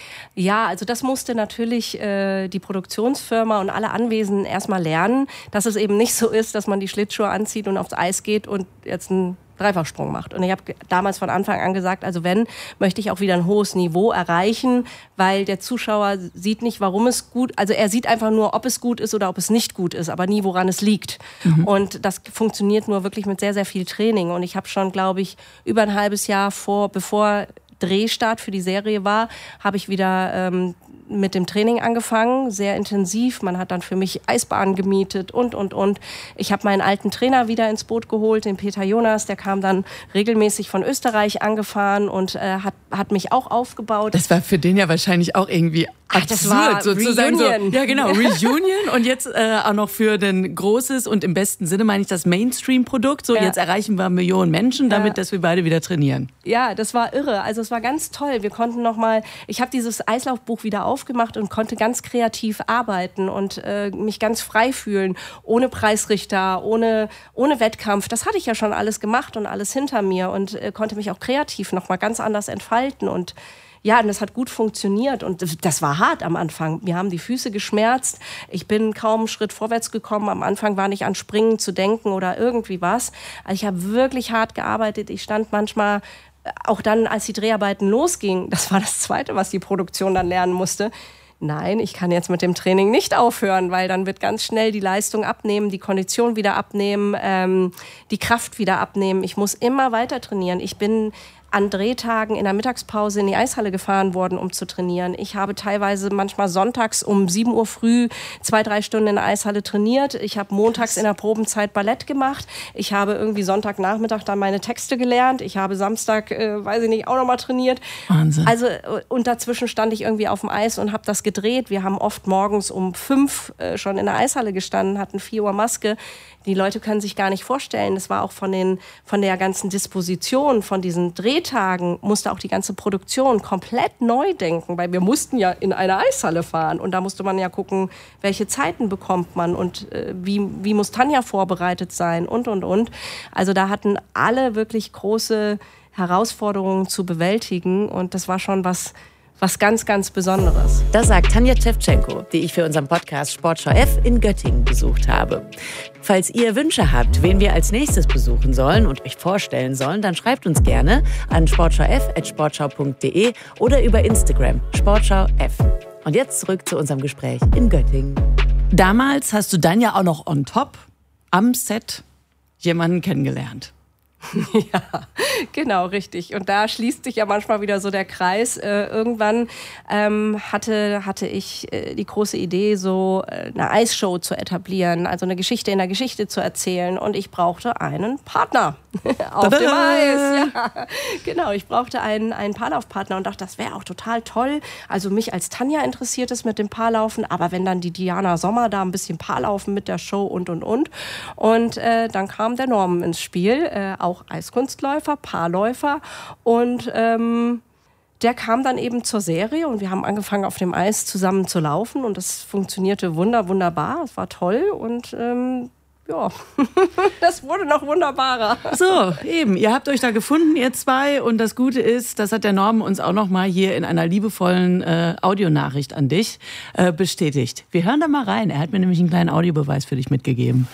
Ja, also das musste natürlich die Produktionsfirma und alle Anwesenden erstmal lernen, dass es eben nicht so ist, dass man die Schlittschuhe anzieht und aufs Eis geht und jetzt einen Dreifachsprung macht. Und ich habe damals von Anfang an gesagt, also möchte ich auch wieder ein hohes Niveau erreichen, weil der Zuschauer sieht nicht, warum es gut, also er sieht einfach nur, ob es gut ist oder ob es nicht gut ist, aber nie, woran es liegt. Mhm. Und das funktioniert nur wirklich mit sehr, sehr viel Training. Und ich habe schon, glaube ich, über ein halbes Jahr bevor Drehstart für die Serie war, habe ich wieder mit dem Training angefangen, sehr intensiv. Man hat dann für mich Eisbahnen gemietet und. Ich habe meinen alten Trainer wieder ins Boot geholt, den Peter Jonas, der kam dann regelmäßig von Österreich angefahren und hat mich auch aufgebaut. Das war für den ja wahrscheinlich auch irgendwie absurd, das war sozusagen. Reunion. So, ja, genau, Reunion und jetzt auch noch für ein großes und im besten Sinne meine ich das Mainstream-Produkt. So, jetzt erreichen wir Millionen Menschen damit, dass wir beide wieder trainieren. Ja, das war irre. Also es war ganz toll. Wir konnten ich habe dieses Eislaufbuch wieder aufgemacht und konnte ganz kreativ arbeiten und mich ganz frei fühlen, ohne Preisrichter, ohne Wettkampf. Das hatte ich ja schon alles gemacht und alles hinter mir und konnte mich auch kreativ noch mal ganz anders entfalten und ja, und das hat gut funktioniert und das war hart am Anfang. Mir haben die Füße geschmerzt. Ich bin kaum einen Schritt vorwärts gekommen. Am Anfang war nicht an Springen zu denken oder irgendwie was. Also ich habe wirklich hart gearbeitet. Ich stand manchmal, auch dann, als die Dreharbeiten losgingen, das war das Zweite, was die Produktion dann lernen musste. Nein, ich kann jetzt mit dem Training nicht aufhören, weil dann wird ganz schnell die Leistung abnehmen, die Kondition wieder abnehmen, die Kraft wieder abnehmen. Ich muss immer weiter trainieren. Ich bin an Drehtagen in der Mittagspause in die Eishalle gefahren worden, um zu trainieren. Ich habe teilweise manchmal sonntags um 7 Uhr früh 2-3 Stunden in der Eishalle trainiert. Ich habe montags in der Probenzeit Ballett gemacht. Ich habe irgendwie Sonntagnachmittag dann meine Texte gelernt. Ich habe Samstag, auch nochmal trainiert. Wahnsinn. Also, und dazwischen stand ich irgendwie auf dem Eis und habe das gedreht. Wir haben oft morgens um 5 schon in der Eishalle gestanden, hatten 4 Uhr Maske. Die Leute können sich gar nicht vorstellen. Das war auch von der ganzen Disposition, von diesen Drehtagen, musste auch die ganze Produktion komplett neu denken, weil wir mussten ja in eine Eishalle fahren und da musste man ja gucken, welche Zeiten bekommt man und wie muss Tanja vorbereitet sein und. Also da hatten alle wirklich große Herausforderungen zu bewältigen und das war schon was ganz, ganz Besonderes. Das sagt Tanja Tschewtschenko, die ich für unseren Podcast Sportschau F in Göttingen besucht habe. Falls ihr Wünsche habt, wen wir als nächstes besuchen sollen und euch vorstellen sollen, dann schreibt uns gerne an sportschauF@sportschau.de oder über Instagram sportschauF. Und jetzt zurück zu unserem Gespräch in Göttingen. Damals hast du dann ja auch noch on top am Set jemanden kennengelernt. Ja, genau, richtig. Und da schließt sich ja manchmal wieder so der Kreis. Irgendwann hatte ich die große Idee, so eine Eisshow zu etablieren, also eine Geschichte in der Geschichte zu erzählen. Und ich brauchte einen Partner auf dem Eis. Ja, genau, ich brauchte einen Paarlaufpartner und dachte, das wäre auch total toll. Also mich als Tanja interessiert es mit dem Paarlaufen, aber wenn dann die Diana Sommer da ein bisschen Paarlaufen mit der Show und. Und dann kam der Norman ins Spiel, auch Eiskunstläufer, Paarläufer und der kam dann eben zur Serie und wir haben angefangen auf dem Eis zusammen zu laufen und das funktionierte wunderbar, es war toll und ja, das wurde noch wunderbarer. So, eben, ihr habt euch da gefunden, ihr zwei und das Gute ist, das hat der Norman uns auch noch mal hier in einer liebevollen Audionachricht an dich bestätigt. Wir hören da mal rein, er hat mir nämlich einen kleinen Audiobeweis für dich mitgegeben.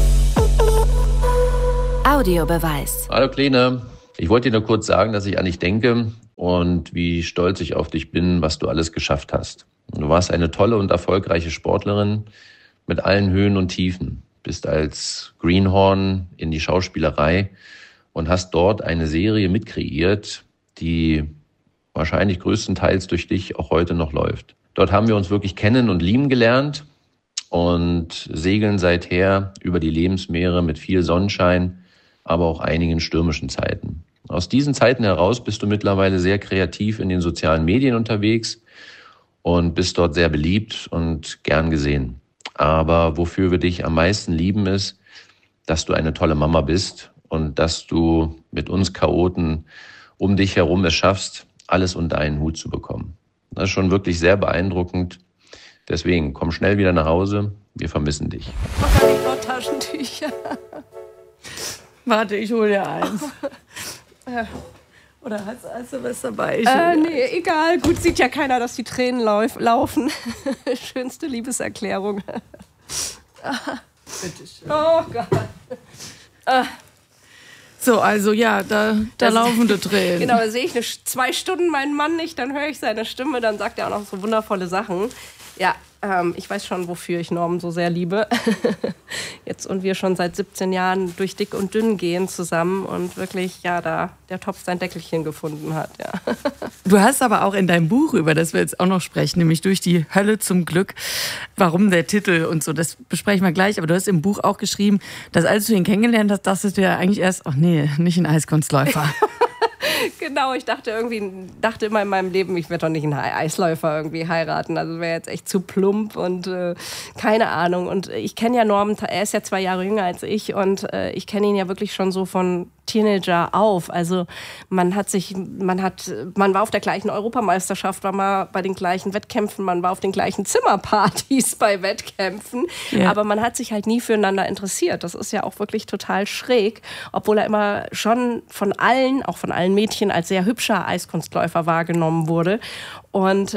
Audiobeweis. Hallo Kleine, ich wollte dir nur kurz sagen, dass ich an dich denke und wie stolz ich auf dich bin, was du alles geschafft hast. Du warst eine tolle und erfolgreiche Sportlerin mit allen Höhen und Tiefen. Bist als Greenhorn in die Schauspielerei und hast dort eine Serie mitkreiert, die wahrscheinlich größtenteils durch dich auch heute noch läuft. Dort haben wir uns wirklich kennen und lieben gelernt und segeln seither über die Lebensmeere mit viel Sonnenschein, aber auch einigen stürmischen Zeiten. Aus diesen Zeiten heraus bist du mittlerweile sehr kreativ in den sozialen Medien unterwegs und bist dort sehr beliebt und gern gesehen. Aber wofür wir dich am meisten lieben ist, dass du eine tolle Mama bist und dass du mit uns Chaoten um dich herum es schaffst, alles unter einen Hut zu bekommen. Das ist schon wirklich sehr beeindruckend. Deswegen komm schnell wieder nach Hause. Wir vermissen dich. Ich brauche Taschentücher. Warte, ich hole dir eins. Oder hast du was dabei? Nee, egal. Gut, sieht ja keiner, dass die Tränen laufen. Schönste Liebeserklärung. Bitte schön. Oh Gott. So, also ja, da laufen die Tränen. Genau, da sehe ich 2 Stunden meinen Mann nicht, dann höre ich seine Stimme, dann sagt er auch noch so wundervolle Sachen. Ja, ich weiß schon, wofür ich Norman so sehr liebe. Jetzt und wir schon seit 17 Jahren durch dick und dünn gehen zusammen und wirklich, ja, da der Topf sein Deckelchen gefunden hat, ja. Du hast aber auch in deinem Buch, über das wir jetzt auch noch sprechen, nämlich Durch die Hölle zum Glück, warum der Titel und so, das besprechen wir gleich, aber du hast im Buch auch geschrieben, dass als du ihn kennengelernt hast, dachtest du ja eigentlich erst, ach nee, nicht ein Eiskunstläufer. Genau, ich dachte immer in meinem Leben, ich werde doch nicht einen Eisläufer irgendwie heiraten. Also wäre jetzt echt zu plump und keine Ahnung. Und ich kenne ja Norman, er ist ja 2 Jahre jünger als ich und ich kenne ihn ja wirklich schon so von Teenager auf. Also man war auf der gleichen Europameisterschaft, war mal bei den gleichen Wettkämpfen, man war auf den gleichen Zimmerpartys bei Wettkämpfen, ja. Aber man hat sich halt nie füreinander interessiert. Das ist ja auch wirklich total schräg, obwohl er immer schon von allen, auch von allen Mädchen, als sehr hübscher Eiskunstläufer wahrgenommen wurde. Und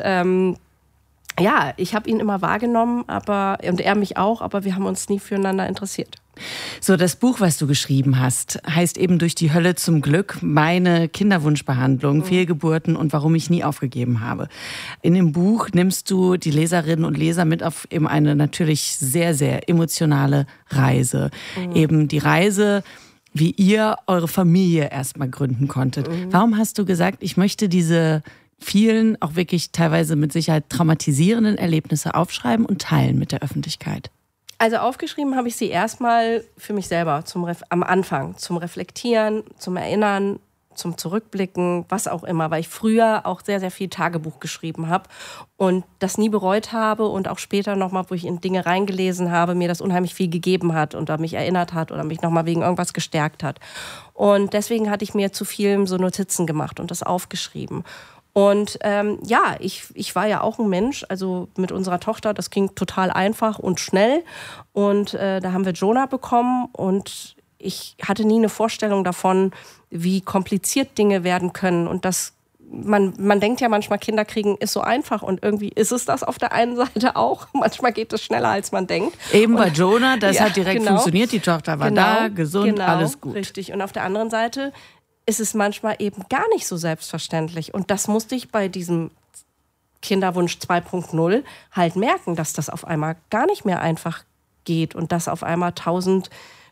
ja, ich habe ihn immer wahrgenommen, und er mich auch, aber wir haben uns nie füreinander interessiert. So, das Buch, was du geschrieben hast, heißt eben Durch die Hölle zum Glück, meine Kinderwunschbehandlung, Fehlgeburten und warum ich nie aufgegeben habe. In dem Buch nimmst du die Leserinnen und Leser mit auf eben eine natürlich sehr, sehr emotionale Reise. Eben die Reise, wie ihr eure Familie erstmal gründen konntet. Warum hast du gesagt, ich möchte diese vielen, auch wirklich teilweise mit Sicherheit traumatisierenden Erlebnisse aufschreiben und teilen mit der Öffentlichkeit? Also aufgeschrieben habe ich sie erstmal für mich selber am Anfang, zum Reflektieren, zum Erinnern, zum Zurückblicken, was auch immer, weil ich früher auch sehr, sehr viel Tagebuch geschrieben habe und das nie bereut habe und auch später nochmal, wo ich in Dinge reingelesen habe, mir das unheimlich viel gegeben hat und mich erinnert hat oder mich nochmal wegen irgendwas gestärkt hat. Und deswegen hatte ich mir zu viel so Notizen gemacht und das aufgeschrieben. Und ja, ich war ja auch ein Mensch, also mit unserer Tochter, das ging total einfach und schnell. Und da haben wir Jonah bekommen und ich hatte nie eine Vorstellung davon, wie kompliziert Dinge werden können. Und man denkt ja manchmal, Kinder kriegen ist so einfach und irgendwie ist es das auf der einen Seite auch. Manchmal geht es schneller, als man denkt. Eben bei Jonah, das hat direkt funktioniert, die Tochter war da, gesund, alles gut. Richtig. Und auf der anderen Seite ist es manchmal eben gar nicht so selbstverständlich. Und das musste ich bei diesem Kinderwunsch 2.0 halt merken, dass das auf einmal gar nicht mehr einfach geht und dass auf einmal 1000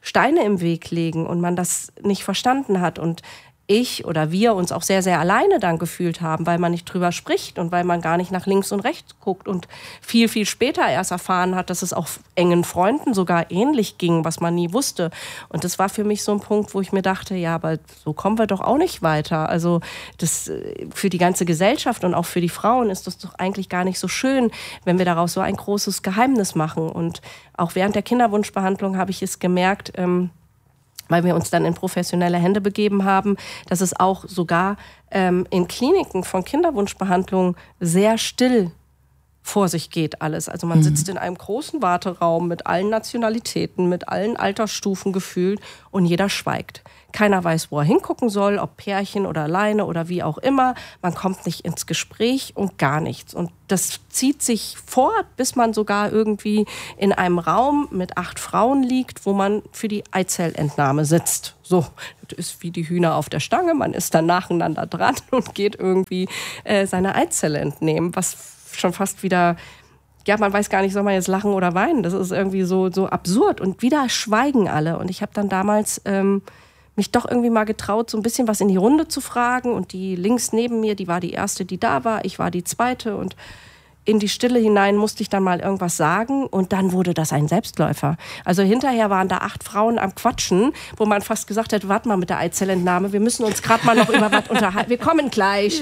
Steine im Weg legen und man das nicht verstanden hat und ich oder wir uns auch sehr, sehr alleine dann gefühlt haben, weil man nicht drüber spricht und weil man gar nicht nach links und rechts guckt und viel, viel später erst erfahren hat, dass es auch engen Freunden sogar ähnlich ging, was man nie wusste. Und das war für mich so ein Punkt, wo ich mir dachte, ja, aber so kommen wir doch auch nicht weiter. Also das für die ganze Gesellschaft und auch für die Frauen ist das doch eigentlich gar nicht so schön, wenn wir daraus so ein großes Geheimnis machen. Und auch während der Kinderwunschbehandlung habe ich es gemerkt, weil wir uns dann in professionelle Hände begeben haben, dass es auch sogar in Kliniken von Kinderwunschbehandlung sehr still vor sich geht alles. Also man sitzt in einem großen Warteraum mit allen Nationalitäten, mit allen Altersstufen gefühlt und jeder schweigt. Keiner weiß, wo er hingucken soll, ob Pärchen oder alleine oder wie auch immer. Man kommt nicht ins Gespräch und gar nichts. Und das zieht sich fort, bis man sogar irgendwie in einem Raum mit 8 Frauen liegt, wo man für die Eizellentnahme sitzt. So, das ist wie die Hühner auf der Stange. Man ist dann nacheinander dran und geht irgendwie seine Eizelle entnehmen, was schon fast wieder, ja, man weiß gar nicht, soll man jetzt lachen oder weinen. Das ist irgendwie so absurd. Und wieder schweigen alle. Und ich habe dann damals mich doch irgendwie mal getraut, so ein bisschen was in die Runde zu fragen. Und die links neben mir, die war die erste, die da war. Ich war die zweite. Und in die Stille hinein musste ich dann mal irgendwas sagen. Und dann wurde das ein Selbstläufer. Also hinterher waren da 8 Frauen am Quatschen, wo man fast gesagt hat, warte mal mit der Eizellentnahme, wir müssen uns gerade mal noch über was unterhalten. Wir kommen gleich.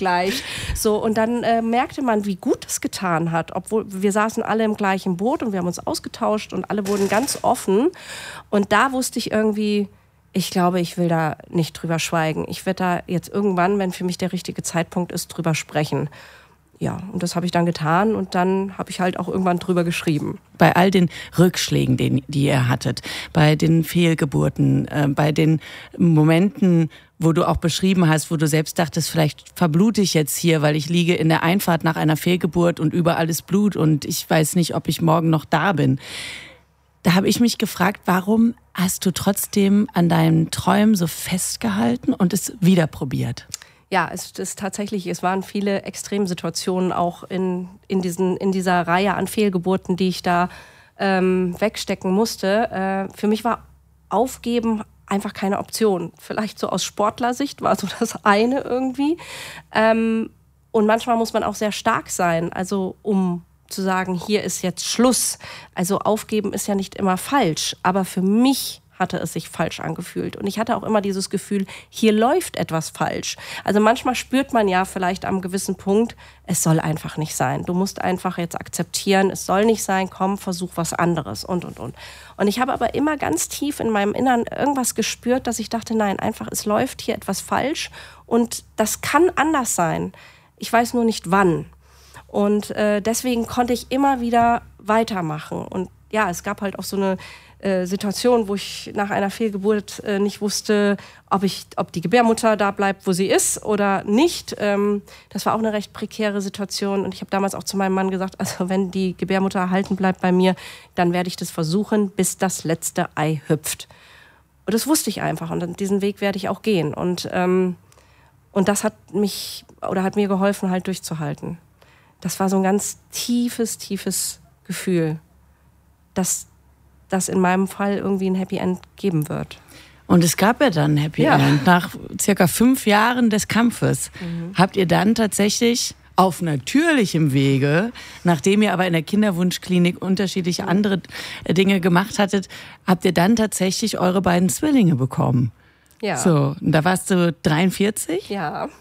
So, und dann merkte man, wie gut es getan hat. Obwohl wir saßen alle im gleichen Boot und wir haben uns ausgetauscht und alle wurden ganz offen. Und da wusste ich irgendwie, ich glaube, ich will da nicht drüber schweigen. Ich werde da jetzt irgendwann, wenn für mich der richtige Zeitpunkt ist, drüber sprechen. Ja, und das habe ich dann getan und dann habe ich halt auch irgendwann drüber geschrieben. Bei all den Rückschlägen, die ihr hattet, bei den Fehlgeburten, bei den Momenten, wo du auch beschrieben hast, wo du selbst dachtest, vielleicht verblute ich jetzt hier, weil ich liege in der Einfahrt nach einer Fehlgeburt und überall ist Blut und ich weiß nicht, ob ich morgen noch da bin. Da habe ich mich gefragt, warum hast du trotzdem an deinen Träumen so festgehalten und es wieder probiert? Ja, es waren viele Extremsituationen auch in dieser Reihe an Fehlgeburten, die ich da wegstecken musste. Für mich war Aufgeben einfach keine Option. Vielleicht so aus Sportlersicht war so das eine irgendwie. Und manchmal muss man auch sehr stark sein, also um zu sagen, hier ist jetzt Schluss. Also aufgeben ist ja nicht immer falsch, aber für mich hatte es sich falsch angefühlt. Und ich hatte auch immer dieses Gefühl, hier läuft etwas falsch. Also manchmal spürt man ja vielleicht am gewissen Punkt, es soll einfach nicht sein. Du musst einfach jetzt akzeptieren, es soll nicht sein, komm, versuch was anderes und. Und ich habe aber immer ganz tief in meinem Innern irgendwas gespürt, dass ich dachte, nein, einfach, es läuft hier etwas falsch und das kann anders sein. Ich weiß nur nicht wann. Und deswegen konnte ich immer wieder weitermachen. Und ja, es gab halt auch so eine Situation, wo ich nach einer Fehlgeburt nicht wusste, ob die Gebärmutter da bleibt, wo sie ist oder nicht. Das war auch eine recht prekäre Situation. Und ich habe damals auch zu meinem Mann gesagt, also wenn die Gebärmutter erhalten bleibt bei mir, dann werde ich das versuchen, bis das letzte Ei hüpft. Und das wusste ich einfach. Und diesen Weg werde ich auch gehen. Und das hat mir geholfen, halt durchzuhalten. Das war so ein ganz tiefes Gefühl, dass das in meinem Fall irgendwie ein Happy End geben wird. Und es gab ja dann ein Happy End. Nach circa 5 Jahren des Kampfes habt ihr dann tatsächlich auf natürlichem Wege, nachdem ihr aber in der Kinderwunschklinik unterschiedliche andere Dinge gemacht hattet, habt ihr dann tatsächlich eure beiden Zwillinge bekommen. Ja. So, und da warst du 43? Ja.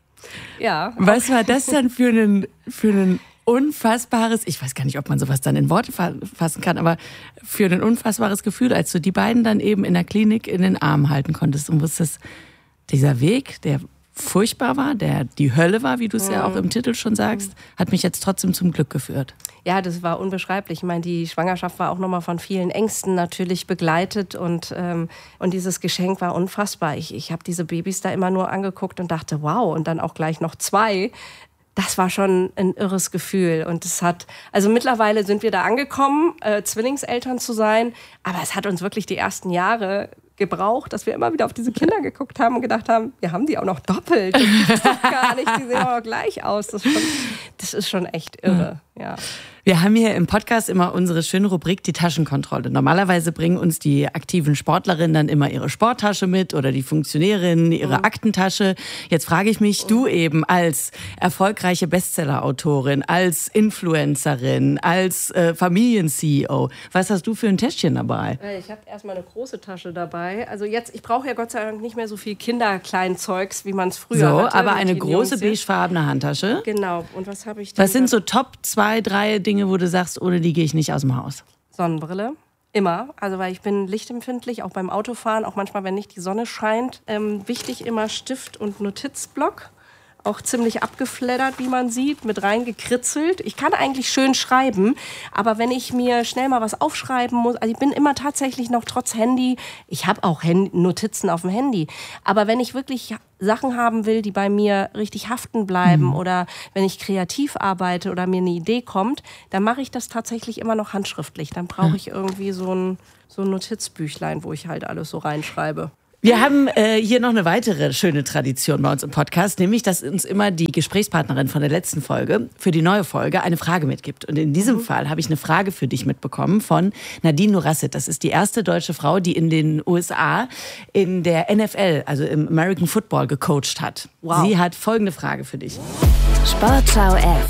Was war das dann für ein unfassbares, ich weiß gar nicht, ob man sowas dann in Worte fassen kann, aber für ein unfassbares Gefühl, als du die beiden dann eben in der Klinik in den Arm halten konntest und wusstest, dieser Weg, der furchtbar war, der die Hölle war, wie du es ja auch im Titel schon sagst, hat mich jetzt trotzdem zum Glück geführt. Ja, das war unbeschreiblich. Ich meine, die Schwangerschaft war auch nochmal von vielen Ängsten natürlich begleitet und dieses Geschenk war unfassbar. Ich habe diese Babys da immer nur angeguckt und dachte, wow, und dann auch gleich noch 2. Das war schon ein irres Gefühl und also mittlerweile sind wir da angekommen, Zwillingseltern zu sein, aber es hat uns wirklich die ersten Jahre gebraucht, dass wir immer wieder auf diese Kinder geguckt haben und gedacht haben, wir haben die auch noch doppelt, das gibt's doch gar nicht, die sehen auch noch gleich aus. Das ist schon echt irre, ja. Wir haben hier im Podcast immer unsere schöne Rubrik, die Taschenkontrolle. Normalerweise bringen uns die aktiven Sportlerinnen dann immer ihre Sporttasche mit oder die Funktionärinnen ihre Aktentasche. Jetzt frage ich mich, du eben als erfolgreiche Bestseller-Autorin, als Influencerin, als Familien-CEO, was hast du für ein Täschchen dabei? Ich habe erstmal eine große Tasche dabei. Also jetzt, ich brauche ja Gott sei Dank nicht mehr so viel Kinderkleinzeugs, wie man es früher hatte. So, aber eine große beigefarbene Handtasche. Genau. Und was habe ich denn? Was sind so Top 2, 3 Dinge, wo du sagst, ohne die gehe ich nicht aus dem Haus? Sonnenbrille. Immer. Also weil ich bin lichtempfindlich, auch beim Autofahren, auch manchmal, wenn nicht die Sonne scheint. Wichtig immer Stift und Notizblock. Auch ziemlich abgefleddert, wie man sieht, mit reingekritzelt. Ich kann eigentlich schön schreiben, aber wenn ich mir schnell mal was aufschreiben muss, also ich bin immer tatsächlich noch trotz Handy, ich habe auch Notizen auf dem Handy, aber wenn ich wirklich Sachen haben will, die bei mir richtig haften bleiben oder wenn ich kreativ arbeite oder mir eine Idee kommt, dann mache ich das tatsächlich immer noch handschriftlich. Dann brauche ich irgendwie so ein Notizbüchlein, wo ich halt alles so reinschreibe. Wir haben hier noch eine weitere schöne Tradition bei uns im Podcast, nämlich, dass uns immer die Gesprächspartnerin von der letzten Folge für die neue Folge eine Frage mitgibt. Und in diesem Fall habe ich eine Frage für dich mitbekommen von Nadine Nurasset. Das ist die erste deutsche Frau, die in den USA in der NFL, also im American Football, gecoacht hat. Wow. Sie hat folgende Frage für dich. Sportschau F.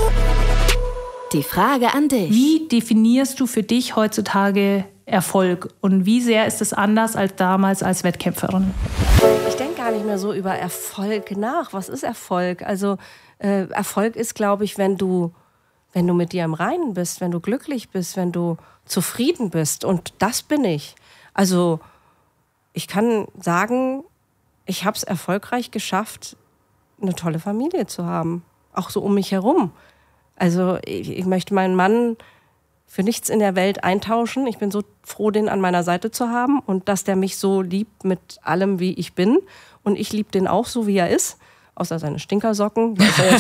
Die Frage an dich. Wie definierst du für dich heutzutage Erfolg und wie sehr ist es anders als damals als Wettkämpferin? Ich denke gar nicht mehr so über Erfolg nach. Was ist Erfolg? Also Erfolg ist, glaube ich, wenn du mit dir im Reinen bist, wenn du glücklich bist, wenn du zufrieden bist. Und das bin ich. Also ich kann sagen, ich habe es erfolgreich geschafft, eine tolle Familie zu haben. Auch so um mich herum. Also ich möchte meinen Mann für nichts in der Welt eintauschen. Ich bin so froh, den an meiner Seite zu haben und dass der mich so liebt mit allem, wie ich bin. Und ich liebe den auch so, wie er ist. Außer seine Stinkersocken,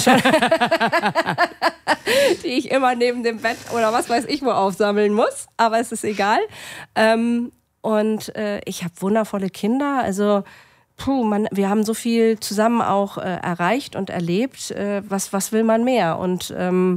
die ich immer neben dem Bett oder was weiß ich wo aufsammeln muss. Aber es ist egal. Und ich habe wundervolle Kinder. Also wir haben so viel zusammen auch erreicht und erlebt. Was will man mehr? Und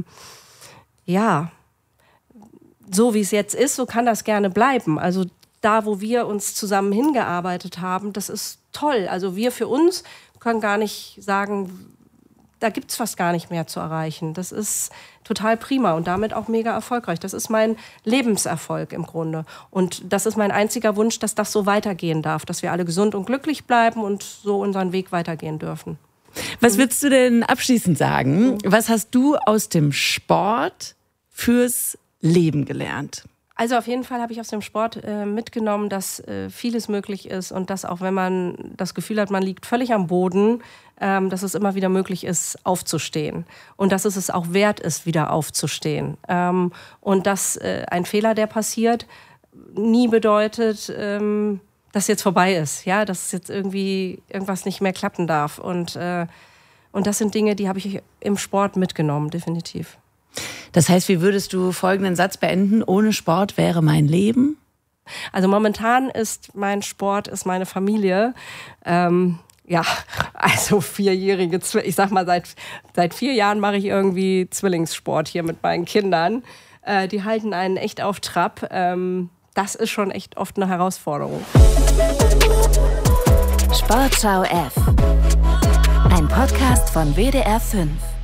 so wie es jetzt ist, so kann das gerne bleiben. Also da, wo wir uns zusammen hingearbeitet haben, das ist toll. Also wir für uns können gar nicht sagen, da gibt es fast gar nicht mehr zu erreichen. Das ist total prima und damit auch mega erfolgreich. Das ist mein Lebenserfolg im Grunde. Und das ist mein einziger Wunsch, dass das so weitergehen darf, dass wir alle gesund und glücklich bleiben und so unseren Weg weitergehen dürfen. Was würdest du denn abschließend sagen? Was hast du aus dem Sport fürs Leben gelernt? Also auf jeden Fall habe ich aus dem Sport mitgenommen, dass vieles möglich ist und dass auch wenn man das Gefühl hat, man liegt völlig am Boden, dass es immer wieder möglich ist, aufzustehen. Und dass es auch wert ist, wieder aufzustehen. Und dass ein Fehler, der passiert, nie bedeutet, dass jetzt vorbei ist. Ja? Dass jetzt irgendwie irgendwas nicht mehr klappen darf. Und das sind Dinge, die habe ich im Sport mitgenommen, definitiv. Das heißt, wie würdest du folgenden Satz beenden? Ohne Sport wäre mein Leben? Also momentan ist mein Sport, ist meine Familie. Also vierjährige, ich sag mal, seit 4 Jahren mache ich irgendwie Zwillingssport hier mit meinen Kindern. Die halten einen echt auf Trab. Das ist schon echt oft eine Herausforderung. Sportschau F. Ein Podcast von WDR 5.